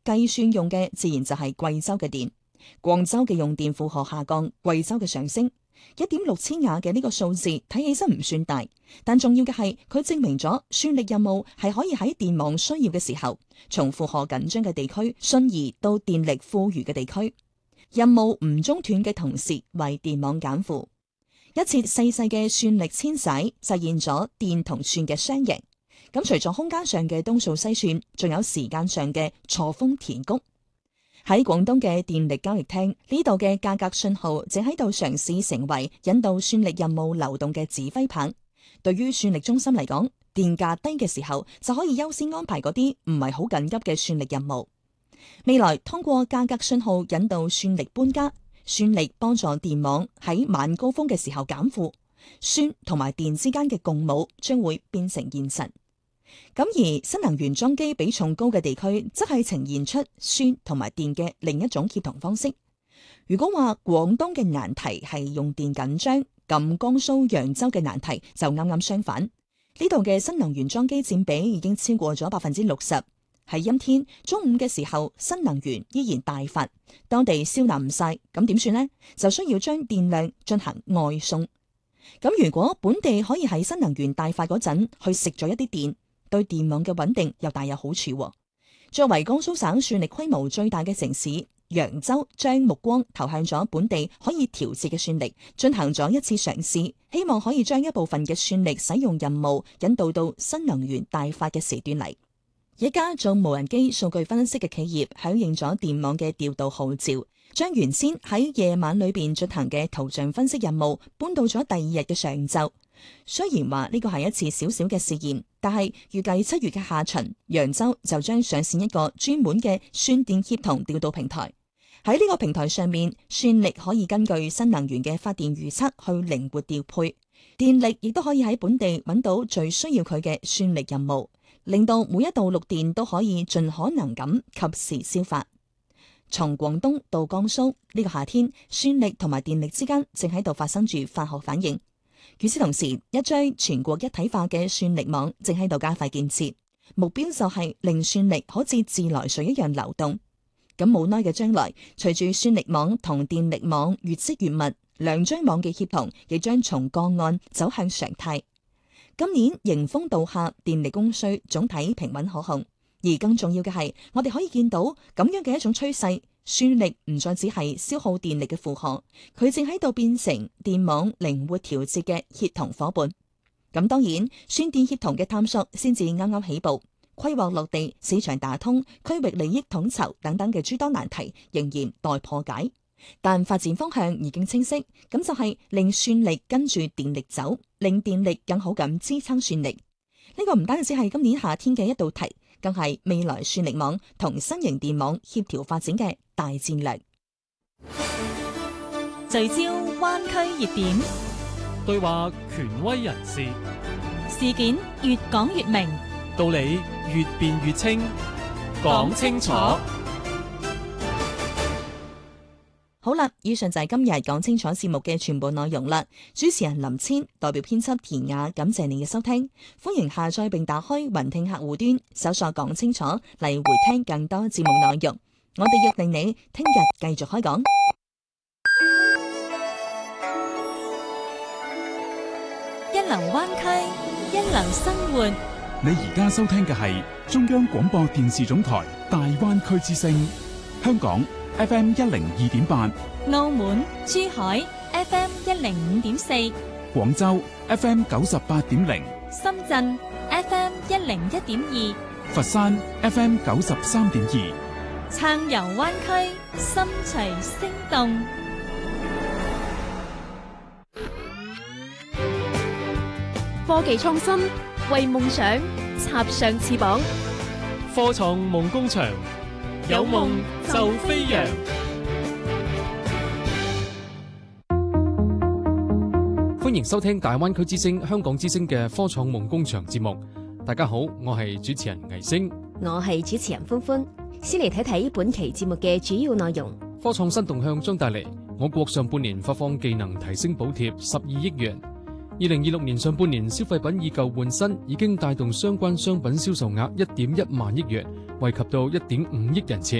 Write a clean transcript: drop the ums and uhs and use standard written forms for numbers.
計算用嘅自然就係貴州嘅電。廣州嘅用電負荷下降，貴州嘅上升。1.6千瓦嘅呢個數字睇起身唔算大，但重要嘅係佢證明咗算力任務係可以喺電網需要嘅時候，從負荷緊張嘅地區迅移到電力富裕嘅地區。任務唔中斷嘅同時，為電網減負。一次細細嘅算力遷徙，實現咗電同算嘅雙贏。咁除咗空間上嘅東數西算，仲有時間上嘅錯峰填谷。喺廣東嘅電力交易廳呢度嘅價格信號正喺度嘗試成為引導算力任務流動嘅指揮棒。對於算力中心嚟講，電價低嘅時候就可以優先安排嗰啲唔係好緊急嘅算力任務。未來通過價格信號引導算力搬家，算力幫助電網喺晚高峰嘅時候減負，算同埋電之間嘅共舞將會變成現實。咁而新能源裝機比重高嘅地區，則係呈現出算同埋電嘅另一種協同方式。如果話廣東嘅難題係用電緊張，咁江蘇揚州嘅難題就啱啱相反。呢度嘅新能源裝機佔比已經超過咗60%。喺陰天中午嘅時候，新能源依然大發，當地消納唔晒，咁點算呢？就需要將電量進行外送。咁如果本地可以喺新能源大發嗰陣去食咗一啲電，對電網嘅穩定又大有好處。作為江蘇省算力規模最大嘅城市，揚州將目光投向咗本地可以調節嘅算力，進行咗一次嘗試，希望可以將一部分嘅算力使用任務引導到新能源大發嘅時段嚟。一家做無人機數據分析嘅企業響應咗電網嘅調度號召，將原先喺夜晚裏邊進行嘅圖像分析任務搬到咗第二日嘅上晝。雖然話呢個係一次小小嘅試驗，但係預計7月嘅下旬，揚州就將上線一個專門嘅算電協同調度平台。喺呢個平台上面，算力可以根據新能源嘅發電預測去靈活調配，電力亦都可以喺本地揾到最需要佢嘅算力任務，令到每一度錄電都可以盡可能咁及時消化。從廣東到江蘇，呢個夏天，算力同埋電力之間正喺度發生住化學反應。與此同時，一張全國一體化嘅算力網正喺度加快建設，目標就係令算力好似自來水一樣流動。咁冇耐嘅將來，隨住算力網同電力網越積越密，兩張網嘅協同亦將從個案走向常態。今年迎峰倒下，電力供需總體平穩可控。而更重要嘅係，我哋可以見到咁樣嘅一種趨勢。算力唔再只係消耗電力嘅負荷，佢正喺度變成電網靈活調節嘅協同夥伴。咁當然，算電協同嘅探索先至啱啱起步，規劃落地、市場打通、區域利益統籌等等嘅諸多難題仍然待破解。但發展方向已經清晰，咁就係令算力跟住電力走，令電力更好咁支撐算力。呢個唔單止係今年夏天嘅一道題，更係未來算力網同新型電網協調發展嘅大戰略。 聚焦灣區熱點， 對話權威人士， 事件越講越明， 道理越辯越清，講清楚。 好啦，以上就係今日講清楚節目嘅全部內容啦。主持人林千，代表編輯田雅，感謝你嘅收聽。歡迎下載並打開雲聽客戶端，搜索講清楚嚟回聽更多節目內容。我哋約定你聽日繼續開講。 一流灣區，一流生活。 你而家收聽嘅係中央廣播電視總台大灣區之聲，香港FM 102.8， 澳門、珠海 FM 105.4， 廣州 FM 98.0， 深圳 FM 101.2， 佛山 FM 93.2。 暢遊灣區，心隨聲動。 科技創新，為夢想插上翅膀。 科創夢工場，有夢就飛揚。歡迎收聽大灣區之聲、香港之聲嘅科創夢工場節目。大家好，我係主持人魏星， 我係主持人歡歡。先嚟睇睇本期節目嘅主要內容。 科創新動向將帶嚟我國上半年發放技能提升補貼12億元。2026年上半年消費品以舊換新已經帶動相關商品銷售額1.1萬億元，惠及到1.5億人次。